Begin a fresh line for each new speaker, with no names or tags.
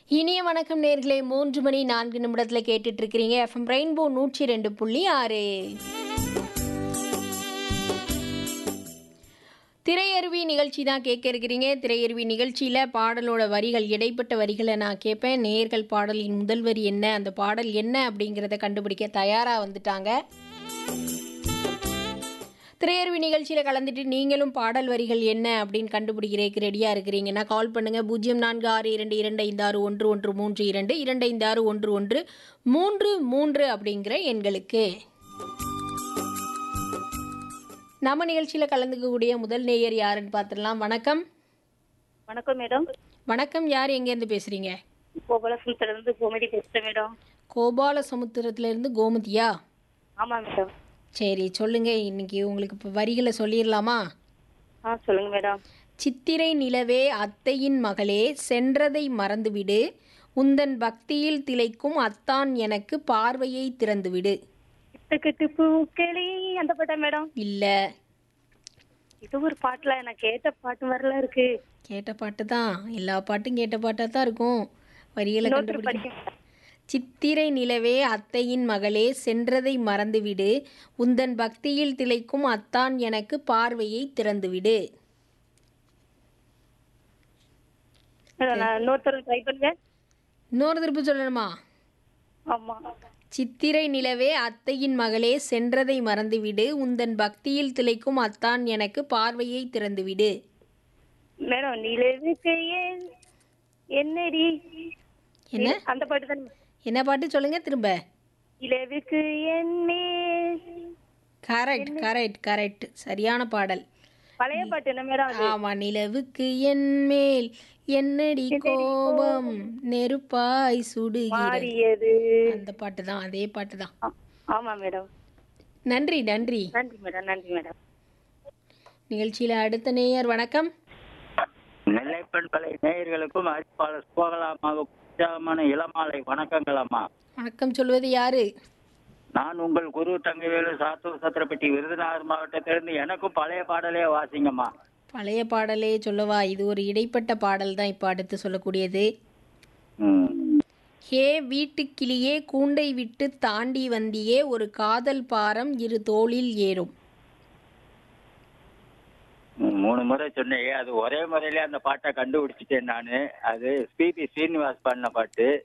இனிய வணக்கம் நேர்களே, 3 மணி 4 நிமிடத்துல கேட்டுட்டு இருக்கிறீங்க எஃப்எம் ரெயின்போ 102.6. திரையருவி நிகழ்ச்சி தான் கேட்க இருக்கிறீங்க. திரையருவி நிகழ்ச்சியில் பாடலோட வரிகள், இடைப்பட்ட வரிகளை நான் கேட்பேன். நேர்கள் பாடலின் முதல் வரி என்ன, அந்த பாடல் என்ன அப்படிங்கிறத கண்டுபிடிக்க தயாராக வந்துட்டாங்க. திரையருவி நிகழ்ச்சியில் கலந்துட்டு நீங்களும் பாடல் வரிகள் என்ன அப்படின்னு கண்டுபிடிக்கிறதுக்கு ரெடியாக இருக்கிறீங்கன்னா கால் பண்ணுங்கள். 0462256113 25611133 அப்படிங்கிற எண்களுக்கு. நம்ம நிகழ்ச்சியில் கலந்துக்கக்கூடிய முதல் நேயர் யாருன்னு பார்த்துடலாம். வணக்கம்.
வணக்கம் மேடம்.
வணக்கம். யார் எங்கேருந்து பேசுகிறீங்க?
கோபாலசமுத்திரத்துலேருந்து கோமதி பேசுகிறேன் மேடம்.
கோபால சமுத்திரத்துலேருந்து கோமதியா?
ஆமாம் மேடம்.
சரி, சொல்லுங்கள். இன்னைக்கு உங்களுக்கு இப்போ வரிகளை சொல்லிடலாமா?
சொல்லுங்க மேடம்.
சித்திரை நிலவே அத்தையின் மகளே, சென்றதை மறந்துவிடு, உந்தன் பக்தியில் திளைக்கும் அத்தான் எனக்கு பார்வையை திறந்துவிடு.
கிட்டு பூக்களி அந்த பாட்டா மேடம்?
இல்லை,
இது ஒரு பாட்டுல நான் கேட்ட பாட்டு வரல இருக்கு.
கேட்ட பாட்டு தான். எல்லா பாட்டும் கேட்ட பாட்டாக தான் இருக்கும். வரிகளை
இன்னொருத்தர்
கண்டுபிடிக்க.
படிக்க.
சித்திரை நிலவே அத்தையின் மகளே, சென்றதை மறந்துவிடு, உந்தன் பக்தியில் திளைக்கும் அத்தான் எனக்கு பார்வையை திறந்துவிடு.
மேடம், நான் இன்னொருத்தர் ட்ரை பண்ணுங்க.
இன்னொரு திருப்பி சொல்லணுமா?
ஆமா.
சித்திரை நிலவே அத்தையின் மகளே, சென்றதை மறந்துவிடு, உந்தன் பக்தியில் திளைக்கும் அத்தான் எனக்கு பார்வையை திறந்துவிடு.
மேடம், நிலவுக்கு என்னடி
என்ன
அந்த பாட்டு தான்.
என்ன பாட்டு சொல்லுங்க திரும்ப.
நிலவுக்கு என்னே.
கரெக்ட் கரெக்ட் கரெக்ட், சரியான பாடல்.
பழைய பாட்டு என்ன மேடம் அது?
ஆமா, நிலவுக்கு என் மேல் என்னடி கோபம் நெருப்பாய் சுடுகிறது,
மாறியது.
அந்த பாட்டு தான், அதே பாட்டு தான்.
ஆமா மேடம்.
நன்றி நன்றி.
நன்றி மேடம். நன்றி மேடம்.
நிகழ்ச்சியில அடுத்த நேயர். வணக்கம்.
நெல்லை பண்பலை நேயர்களுக்கும் அறிவிப்பாளர் சுபகலாமாக உற்சாகமான இளமாலை வணக்கங்கள் அம்மா.
வணக்கம் சொல்வது யாரு?
நான் உங்கள் குரு தங்கவேலு, சாத்தூர் சத்திரப்பட்டி, விருதுநகர் மாவட்டத்திலிருந்து. எனக்கும் பழைய பாடலே வாசிங்கம்மா.
பழைய பாடலே சொல்லவா? இது ஒரு இடைப்பட்ட பாடல் தான் இப்போ அடுத்து சொல்லக்கூடியது. ஹே வீட்டு கிளியே, கூண்டை விட்டு தாண்டி வந்தியே, ஒரு காதல் பாரம் இரு தோளில் ஏறும்.
3 முறை சொன்னேன், அது ஒரே முறையிலே அந்த பாட்டை கண்டுபிடிச்சிட்டேன் நானு. அது ஸ்ரீனிவாஸ் பாடின பாட்டு.